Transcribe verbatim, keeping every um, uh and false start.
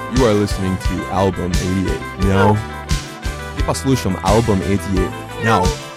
You are listening to Album eighty-eight. No. И послушаем Album eighty-eight. Now.